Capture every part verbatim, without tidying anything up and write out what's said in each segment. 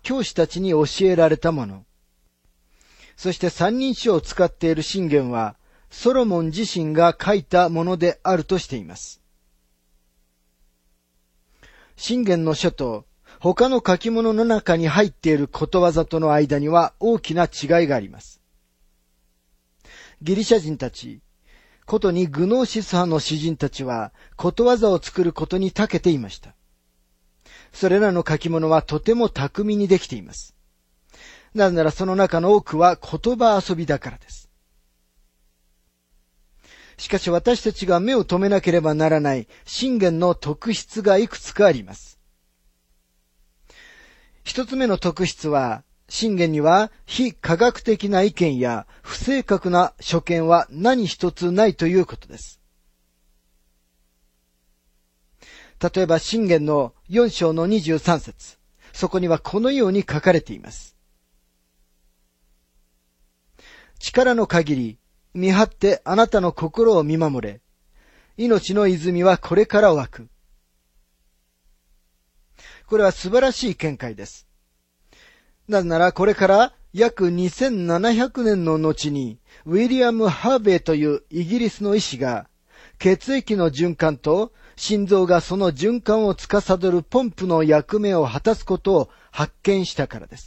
教師たちに教えられたもの。そして三人称を使っている箴言は、ソロモン自身が書いたものであるとしています。箴言の書と他の書き物の中に入っていることわざとの間には大きな違いがあります。ギリシャ人たち、ことにグノーシス派の詩人たちはことわざを作ることに長けていました。それらの書き物はとても巧みにできています。なぜならその中の多くは言葉遊びだからです。しかし私たちが目を留めなければならない箴言の特質がいくつかあります。一つ目の特質は、箴言には非科学的な意見や不正確な所見は何一つないということです。例えば箴言のよん章のにじゅうさん節、そこにはこのように書かれています。力の限り見張ってあなたの心を見守れ。命の泉はこれから湧く。これは素晴らしい見解です。なぜならこれから約にせんななひゃくねんの後にウィリアム・ハーベイというイギリスの医師が血液の循環と心臓がその循環を司るポンプの役目を果たすことを発見したからです。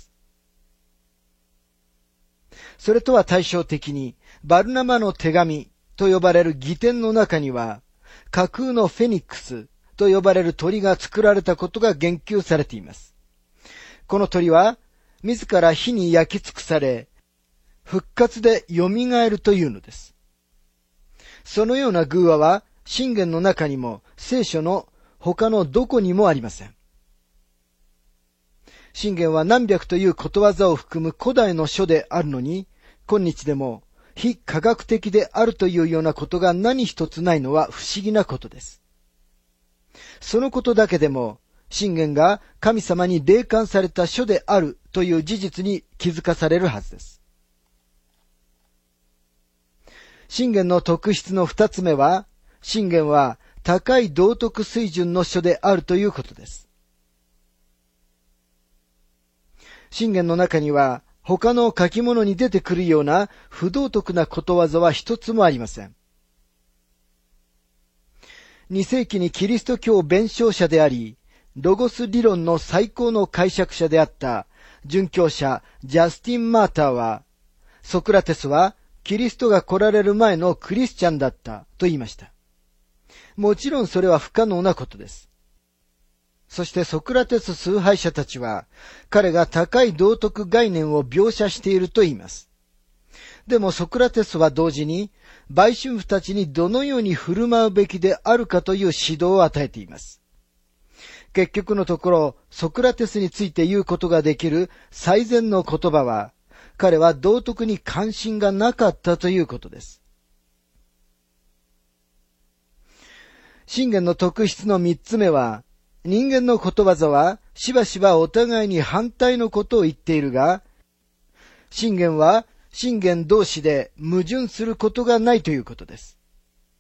それとは対照的にバルナマの手紙と呼ばれる義典の中には架空のフェニックスと呼ばれる鳥が作られたことが言及されています。この鳥は自ら火に焼き尽くされ復活で蘇るというのです。そのような偶話は箴言の中にも聖書の他のどこにもありません。箴言は何百ということわざを含む古代の書であるのに、今日でも非科学的であるというようなことが何一つないのは不思議なことです。そのことだけでも、箴言が神様に霊感された書であるという事実に気づかされるはずです。箴言の特質の二つ目は、箴言は高い道徳水準の書であるということです。箴言の中には他の書き物に出てくるような不道徳なことわざは一つもありません。に世紀にキリスト教弁証者であり、ロゴス理論の最高の解釈者であった殉教者ジャスティン・マーターは、ソクラテスはキリストが来られる前のクリスチャンだったと言いました。もちろんそれは不可能なことです。そしてソクラテス崇拝者たちは、彼が高い道徳概念を描写していると言います。でもソクラテスは同時に、売春婦たちにどのように振る舞うべきであるかという指導を与えています。結局のところ、ソクラテスについて言うことができる最善の言葉は、彼は道徳に関心がなかったということです。箴言の特質の三つ目は、人間のことわざはしばしばお互いに反対のことを言っているが、箴言は箴言同士で矛盾することがないということです。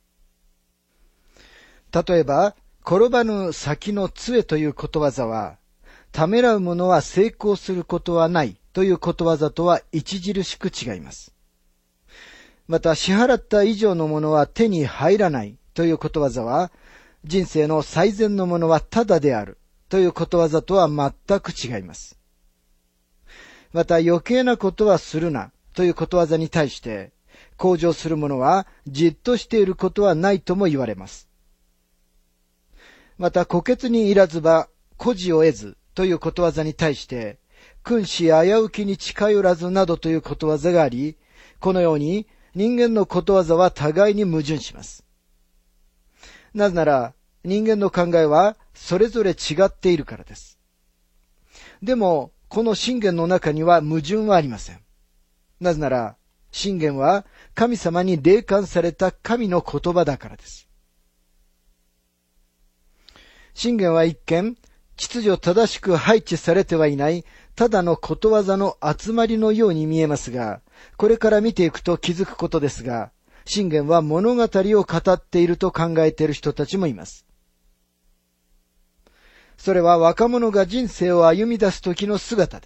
例えば、転ばぬ先の杖ということわざは、ためらう者は成功することはないということわざとは著しく違います。また、支払った以上のものは手に入らないということわざは、人生の最善のものはただであるということわざとは全く違います。また余計なことはするなということわざに対して、向上する者はじっとしていることはないとも言われます。また虎穴にいらずば孤児を得ずということわざに対して、君子危うきに近寄らずなどということわざがあり、このように人間のことわざは互いに矛盾します。なぜなら、人間の考えはそれぞれ違っているからです。でも、この箴言の中には矛盾はありません。なぜなら、箴言は神様に霊感された神の言葉だからです。箴言は一見、秩序正しく配置されてはいない、ただのことわざの集まりのように見えますが、これから見ていくと気づくことですが、箴言は物語を語っていると考えている人たちもいます。それは若者が人生を歩み出す時の姿で